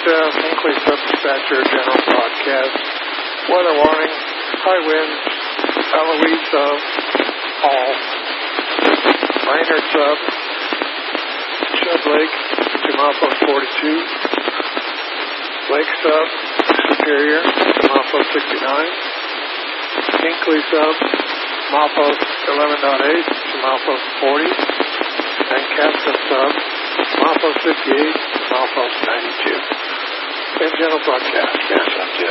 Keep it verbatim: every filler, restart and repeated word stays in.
uh, Hinkley Subdispatcher General Broadcast. Weather warning, high winds, Eloise sub, all. Brainerd sub, Chub Lake, to milepost forty-two. Lake sub, Superior, to milepost sixty-nine. Hinkley sub, milepost eleven point eight to milepost forty. And Caston sub, milepost fifty-eight to milepost ninety-two. And General Broadcast. Yes, I'm Jim.